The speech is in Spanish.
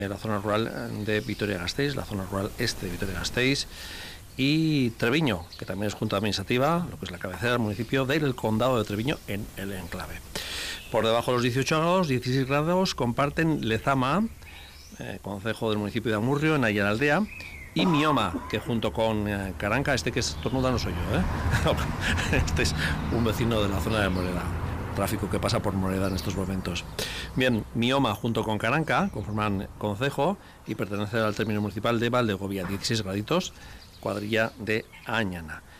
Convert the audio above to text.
la zona rural de Vitoria-Gasteiz, la zona rural este de Vitoria-Gasteiz, y Treviño, que también es junta administrativa, lo que es la cabecera del municipio del condado de Treviño en el enclave. Por debajo de los 18 grados, 16 grados, comparten Lezama, concejo del municipio de Amurrio, en Aiaraldea, y Mioma, que junto con Caranca, este que estornuda no soy yo, este es un vecino de la zona de Moreda, tráfico que pasa por Moreda en estos momentos. Bien, Mioma junto con Caranca conforman concejo y pertenece al término municipal de Valdegovía, 16 graditos, cuadrilla de Añana.